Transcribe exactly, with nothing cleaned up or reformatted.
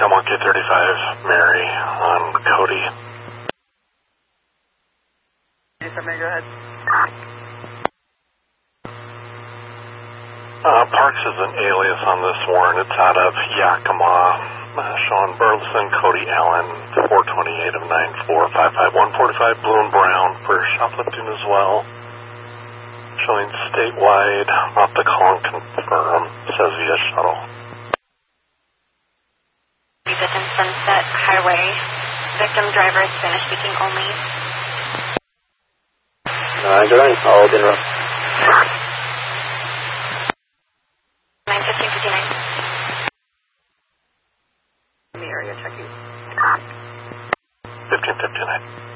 Belmont K thirty-five, Mary, on Cody. Mary, go ahead. Uh, Parks is an alias on this warrant. It's out of Yakima. Uh, Sean Burleson, Cody Allen, four twenty-eight of nine four five five one forty-five, blue and brown for shoplifting as well. Showing statewide, off the call and confirm, says via shuttle. Within Sunset Highway, victim driver is Spanish speaking only. nine to nine, all in row. nine fifteen fifty-nine. In the area checking. fifteen fifty-nine.